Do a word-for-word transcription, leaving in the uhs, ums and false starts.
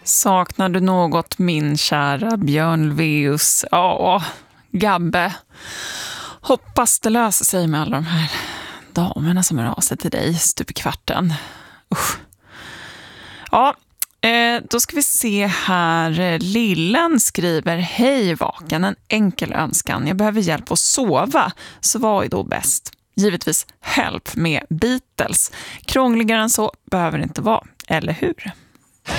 Saknar du något, min kära Björn Ulvaeus? Ja, Gabbe. Hoppas det löser sig med alla de här damerna som är av sig till dig stup i kvarten. Usch. Ja, eh, då ska vi se här. Lillen skriver: hej vaken, en enkel önskan. Jag behöver hjälp att sova, så vad är då bäst? Givetvis Help med Beatles. Krångligare än så behöver det inte vara, eller hur?